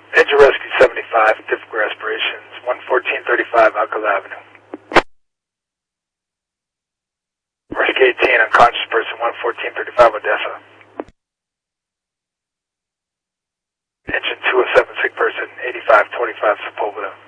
Engine Rescue 75, difficult respirations, 11435 Alcala Avenue. Rescue 18, unconscious person, 11435 Odessa. Engine 207, sick person, 8525 Sepulveda.